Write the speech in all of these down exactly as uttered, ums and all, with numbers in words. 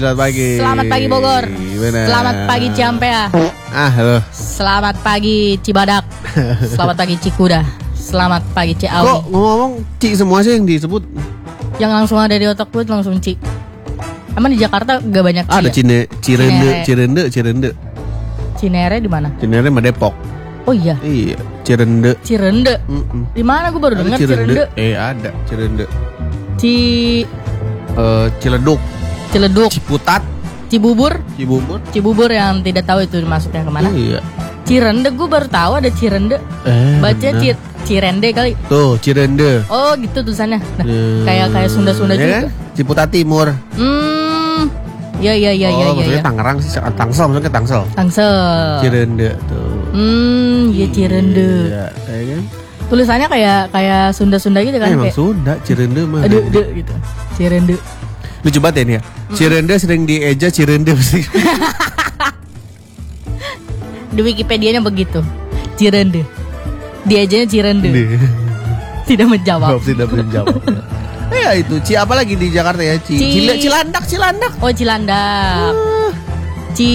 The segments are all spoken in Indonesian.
selamat pagi. Selamat pagi Bogor. Benar. Selamat pagi Ciampea. Ah, halo. Selamat pagi Cibadak. Selamat pagi Cikuda. Selamat pagi Ciawi. Kok ngomong Ci semua sih yang disebut? Yang langsung ada di otak gue langsung Ci. Emang di Jakarta gak banyak Ci? Ada ya? Cine, Cirende, Cirende, Cirende. Cinere di mana? Cinere mah Depok. Oh iya. Iya, Cirende. Cirende. Mm-mm. Di mana gue baru Ada dengar Cirende. Cirende. Eh, ada Cirende. Ci Eh, Ciledug, Ciledug, Ciputat, Cibubur. Cibubur. Cibubur yang tidak tahu itu masuknya kemana. Iya. Cirende gue baru tahu ada Cirende. Eh, Baca benar. Cir Cirende kali. Tuh, Cirende. Oh gitu tulisannya. Nah, Eh, kayak kayak Sunda-Sunda ya juga. kan? Ciputat Timur. Hmm. Ya ya ya oh, ya ya. maksudnya ya. Tangerang sih, Tangsel maksudnya Tangsel. Tangsel. Cirende tuh. Hmm, ya Cirende. Iya, ya kan? Tulisannya kayak kayak Sunda-Sunda gitu kan, Eh, emang kayak Sunda, Cirende mah. aduh, aduh gitu. Cirende. Lucu banget ya ini ya. Cirende sering dieja Cirende pasti. Di Wikipedia-nya begitu. Cirende. Diajanya Cirende. Tidak menjawab. Maaf tidak menjawab. Ya itu Ci apa lagi di Jakarta ya? Ci, Ci- Cila- Cilandak, Cilandak. Oh, Cilandak. Ci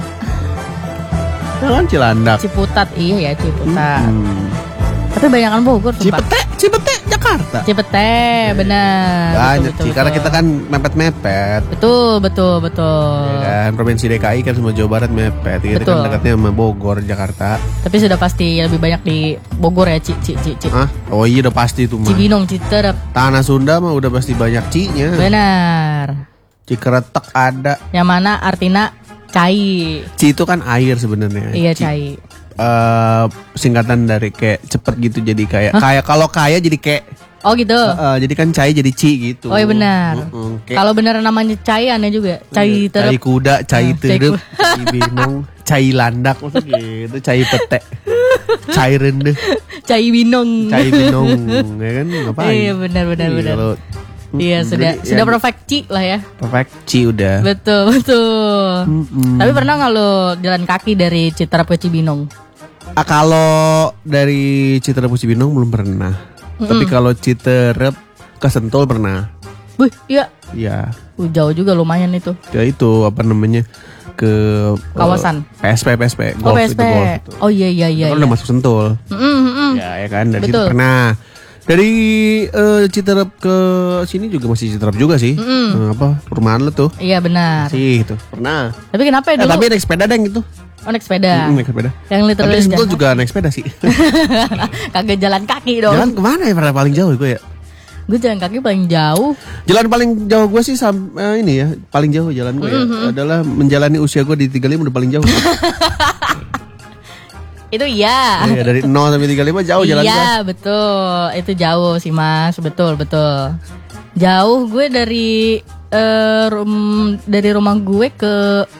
Jangan Cilandak. Ciputat, iya ya Ciputat. Hmm. Tapi banyakan Bogor sumpah. Cipete, Cipete, Jakarta. Cipete, benar. Banyak Betul, sih, betul, karena betul. kita kan mepet-mepet. Betul, betul, betul. Ya kan, Provinsi D K I kan sama Jawa Barat mepet. Kita Betul. kan dekatnya sama Bogor, Jakarta. Tapi sudah pasti lebih banyak di Bogor ya, Ci, Ci, Ci, Ci. Hah? Oh iya udah pasti itu mah. Cibinong, Citerep. Tanah Sunda mah udah pasti banyak Ci-nya. Benar. Cikeretek ada. Yang mana artinya cai. Ci itu kan air sebenarnya. Iya, Ci- cai. eh, singkatan dari kayak cepet gitu jadi kayak kayak kalau kaya jadi kayak Oh gitu. eh, eh, jadi kan cai jadi ci gitu. Oh iya benar. Mm-mm, kayak Kalau beneran namanya cai aneh juga. Cai cai terep. kuda, cai Nah, cai terep, ku- cai binong, cai landak maksud gitu, cai pete, cai rende, Cai binong. cai binong, ya kan ngapain? Iya benar benar Iya, benar. kalau- Iya Mm, sudah jadi sudah ya, perfect ci lah ya. perfect ci udah. Betul betul. Mm-mm. Tapi pernah nggak lo jalan kaki dari Citerep ke Cibinong? Ah, kalau dari Citerep ke Cibinong belum pernah. Tapi kalau Citerep ke Sentul pernah. Wih, iya. Ya, Uh, jauh juga lumayan itu. ya itu apa namanya ke eh, Kawasan. P S P P S P Oh, golf P S P. itu golf itu. Oh iya iya iya. Itu kan iya. udah masuk Sentul. Mm-mm, mm-mm. Ya, ya kan dari Betul. situ pernah. Dari eh, Citerep ke sini juga masih Citerep juga sih. Eh, apa perumahan lo tuh? Iya benar. Sih itu pernah. Tapi kenapa ya Eh, dulu? tapi naik sepeda deng gitu. Oh, naik sepeda. Mm, naik sepeda. Yang Tapi literally di Sentul jalan- juga naik sepeda sih. Kagak jalan kaki dong. Jalan kemana ya pada paling jauh gue ya? Gue jalan kaki paling jauh. Jalan paling jauh gue sih sam, eh, ini ya paling jauh jalan gue ya adalah menjalani usia gue di tiga puluh lima udah paling jauh. Itu iya. Iya, dari nol sampai tiga puluh lima jauh jalan gue. Iya betul. Itu jauh sih mas. Betul betul. Jauh gue dari eh, rum dari rumah gue ke